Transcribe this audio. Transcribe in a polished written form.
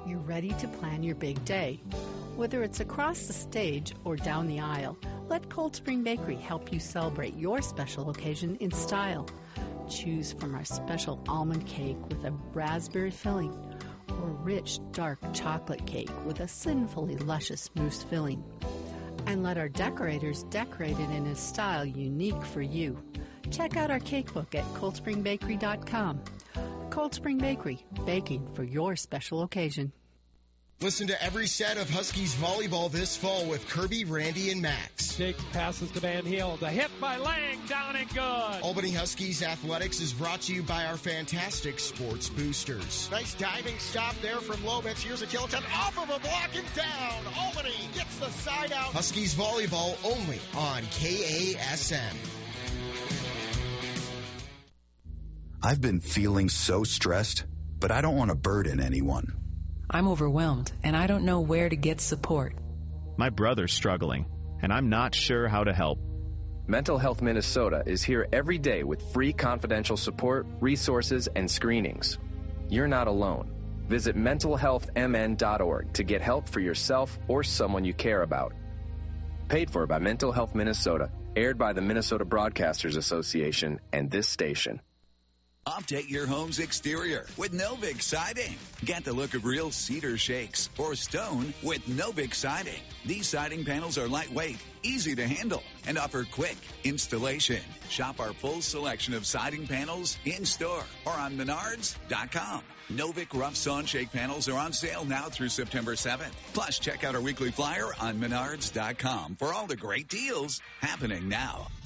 You're ready to plan your big day. Whether it's across the stage or down the aisle, let Cold Spring Bakery help you celebrate your special occasion in style. Choose from our special almond cake with a raspberry filling or rich, dark chocolate cake with a sinfully luscious mousse filling. And let our decorators decorate it in a style unique for you. Check out our cake book at coldspringbakery.com. Cold Spring Bakery, baking for your special occasion. Listen to every set of Huskies volleyball this fall with Kirby, Randy, and Max. Jake passes to Van Heel. The hit by Lang, down and good. Albany Huskies Athletics is brought to you by our fantastic sports boosters. Nice diving stop there from Lobitz. Here's a kill attempt off of a block and down. Albany gets the side out. Huskies volleyball only on KASM. I've been feeling so stressed, but I don't want to burden anyone. I'm overwhelmed, and I don't know where to get support. My brother's struggling, and I'm not sure how to help. Mental Health Minnesota is here every day with free confidential support, resources, and screenings. You're not alone. Visit mentalhealthmn.org to get help for yourself or someone you care about. Paid for by Mental Health Minnesota, aired by the Minnesota Broadcasters Association and this station. Update your home's exterior with Novik Siding. Get the look of real cedar shakes or stone with Novik Siding. These siding panels are lightweight, easy to handle, and offer quick installation. Shop our full selection of siding panels in-store or on Menards.com. Novik rough sawn shake panels are on sale now through September 7th. Plus, check out our weekly flyer on Menards.com for all the great deals happening now.